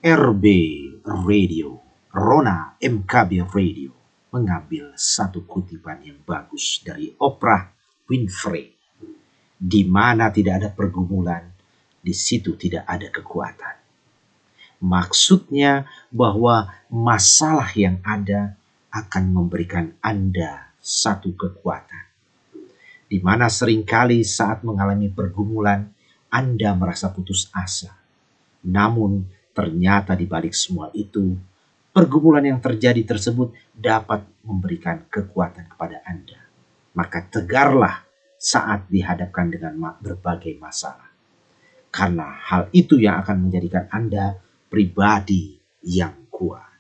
RB Radio, Rona MKB Radio mengambil satu kutipan yang bagus dari Oprah Winfrey. Di mana tidak ada pergumulan, di situ tidak ada kekuatan. Maksudnya bahwa masalah yang ada akan memberikan Anda satu kekuatan. Di mana seringkali saat mengalami pergumulan, Anda merasa putus asa. Namun ternyata di balik semua itu, pergumulan yang terjadi tersebut dapat memberikan kekuatan kepada Anda. Maka tegarlah saat dihadapkan dengan berbagai masalah. Karena hal itu yang akan menjadikan Anda pribadi yang kuat.